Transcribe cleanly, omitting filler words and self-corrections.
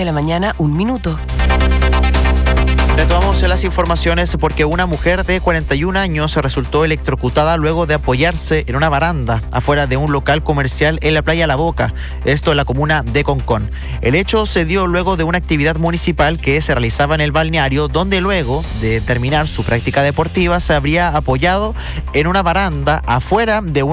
mañana, 1 minuto. Retomamos las informaciones porque una mujer de 41 años resultó electrocutada luego de apoyarse en una baranda afuera de un local comercial en la playa La Boca, esto en la comuna de Concón. El hecho se dio luego de una actividad municipal que se realizaba en el balneario, donde luego de terminar su práctica deportiva se habría apoyado en una baranda afuera de una